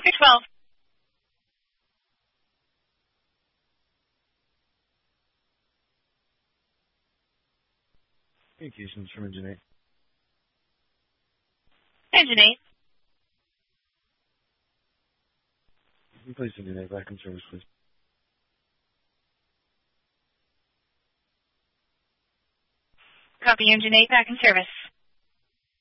Focus 12. Communications from Engine 8. Engine 8. You can place Engine 8 back in service, please. Copy, Engine 8 back in service.